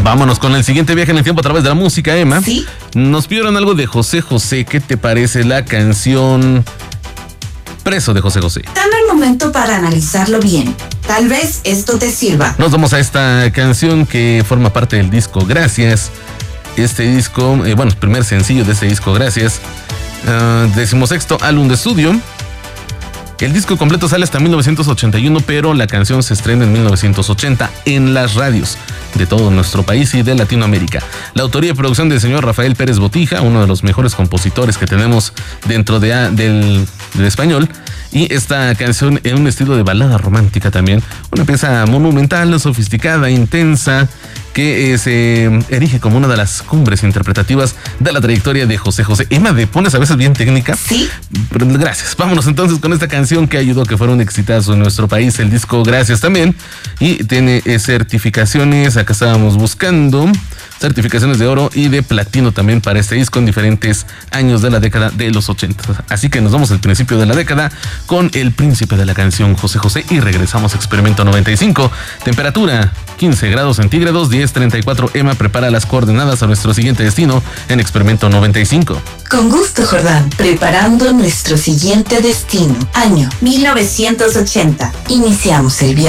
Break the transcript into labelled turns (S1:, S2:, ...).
S1: Vámonos con el siguiente viaje en el tiempo a través de la música, Emma.
S2: Sí.
S1: Nos pidieron algo de José José. ¿Qué te parece la canción Preso de José José?
S2: Dame un momento para analizarlo bien. Tal vez esto te sirva.
S1: Nos vamos a esta canción que forma parte del disco Gracias. Este disco, primer sencillo de este disco Gracias. 16º álbum de estudio. El disco completo sale hasta 1981, pero la canción se estrena en 1980 en las radios de todo nuestro país y de Latinoamérica. La autoría y producción del señor Rafael Pérez Botija, uno de los mejores compositores que tenemos dentro del español. Y esta canción en un estilo de balada romántica también. Una pieza monumental, sofisticada, intensa, que se erige como una de las cumbres interpretativas de la trayectoria de José José. Emma, ¿te pones a veces bien técnica?
S2: Sí.
S1: Gracias. Vámonos entonces con esta canción que ayudó a que fuera un exitazo en nuestro país. El disco Gracias también. Y tiene certificaciones, acá estábamos buscando, certificaciones de oro y de platino también para este disco en diferentes años de la década de los 80. Así que nos vamos al principio de la década con el príncipe de la canción, José José, y regresamos a Experimento 95. Temperatura 15 grados centígrados, 10:34. Emma prepara las coordenadas a nuestro siguiente destino en Experimento 95.
S2: Con gusto, Jordán. Preparando nuestro siguiente destino. Año 1980. Iniciamos el viaje.